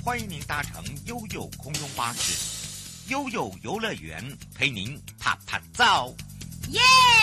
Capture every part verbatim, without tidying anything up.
欢迎您搭乘悠悠空中巴士，悠悠游乐园陪您啪啪照， 耶！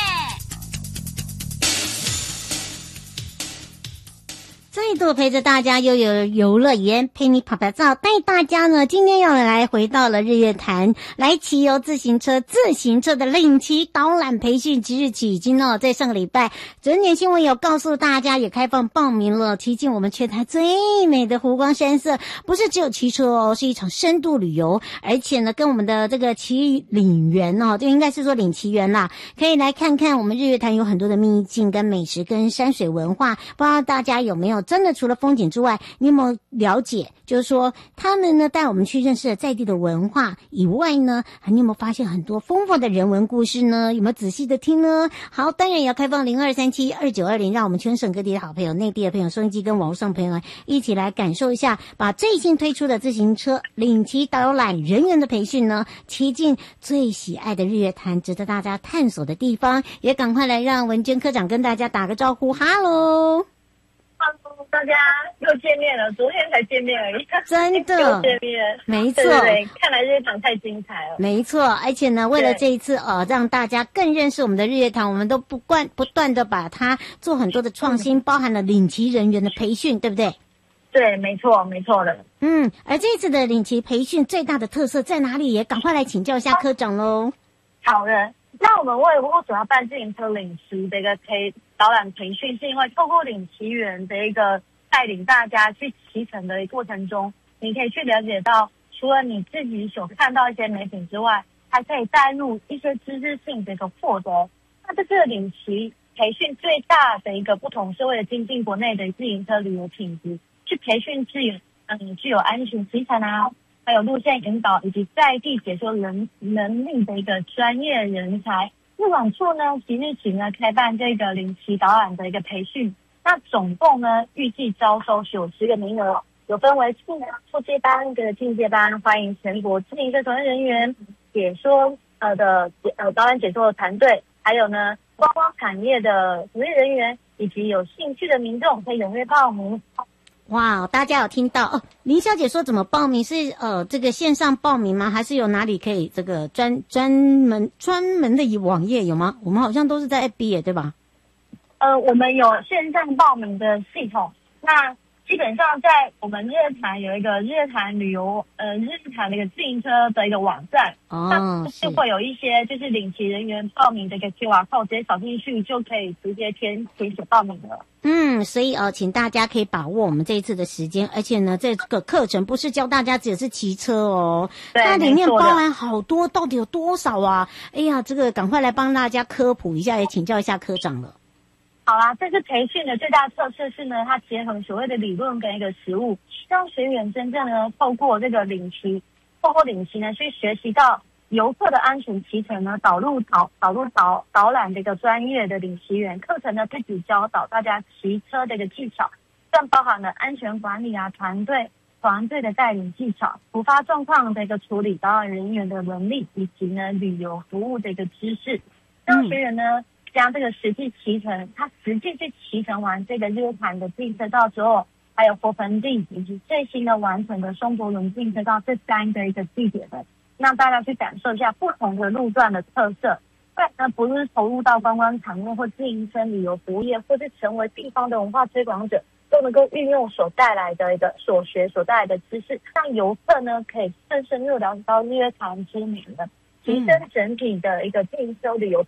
再度陪着大家悠悠游乐园陪你跑跑照，带大家呢今天要来回到了日月潭来骑游自行车，自行车的领骑导览培训即日起已经哦，在上个礼拜整点新闻有告诉大家也开放报名了，骑进我们全台最美的湖光山色，不是只有骑车哦，是一场深度旅游，而且呢跟我们的这个骑领员哦，就应该是说领骑员啦，可以来看看我们日月潭有很多的秘境跟美食跟山水文化，不知道大家有没有真的除了风景之外，你有没有了解就是说他们呢带我们去认识了在地的文化以外呢，你有没有发现很多丰富的人文故事呢？有没有仔细的听呢？好，当然也要开放零二三七二九二零，让我们全省各地的好朋友、内地的朋友、收音机跟网络上朋友一起来感受一下，把最新推出的自行车领骑导览人员的培训呢，骑进最喜爱的日月潭，值得大家探索的地方。也赶快来让文娟科长跟大家打个招呼，哈喽。 Hello， 大家又见面了，昨天才见面而已， 真的又见面， 没错， 对对对，看来日月潭太精彩了， 没错，而且呢，为了这一次呃，让大家更认识我们的日月潭，我们都不断不断的把它做很多的创新，嗯、包含了领骑人员的培训，对不对？ 对，没错，没错的。 嗯，而这次的领骑培训最大的特色在哪里？也赶快来请教一下科长喽。 好的。那我们为为什么要办自行车领骑的一个培导览培训，是因为透过领骑员的一个带领大家去骑乘的过程中，你可以去了解到，除了你自己所看到一些美景之外，还可以带入一些知识性的一个获得。那这次的领骑培训最大的一个不同是为了精进国内的自行车旅游品质，去培训具有嗯具有安全骑乘啊，还有路线引导以及在地解说人能力的一个专业人才。日管处呢即日起呢开办这个领骑导览的一个培训，那总共呢预计招收九十个名额，有分为初初阶班跟进阶班，欢迎全国自行车从业人员、解说呃的呃导览解说的团队，还有呢观光产业的从业人员以及有兴趣的民众可以踊跃报名。 哇，大家有听到哦？林小姐说怎么报名？是呃这个线上报名吗？还是有哪里可以这个专专门专门的网页有吗？我们好像都是在 F B 耶，对吧？ 呃，我们有线上报名的系统。那基本上在我们日月潭有一个日月潭旅游呃日月潭的一个自行车的一个网站， 哦， 那是会有一些就是领骑人员报名的一个 Q R code， 直接扫进去就可以直接填填写报名了。 嗯，所以呃，请大家可以把握我们这一次的时间，而且呢，这个课程不是教大家只是骑车哦，它里面包含好多，到底有多少啊？哎呀，这个赶快来帮大家科普一下，也请教一下科长了。 好啦，这次培训的最大特色是呢，它结合所谓的理论跟一个实务，让学员真正呢透过这个领骑，透过领骑呢去学习到游客的安全骑乘呢，导入导导入导导览的一个专业的领骑员课程呢，自己教导大家骑车的一个技巧，更包含了安全管理啊、团队团队的带领技巧、突发状况的一个处理、导览人员的能力，以及呢旅游服务的一个知识，让学员呢。嗯将这个实际骑乘，他实际去骑乘完这个日月潭的自行车道之后，还有佛盆地以及最新的完成的松柏仑自行车道这三个一个地点的，让大家去感受一下不同的路段的特色。但呢，不是投入到观光产业或自行车旅游服务业，或是成为地方的文化推广者，都能够运用所带来的一个所学所带来的知识，让游客呢可以更深入了解到日月潭之美的。提升整体的一个自行车旅游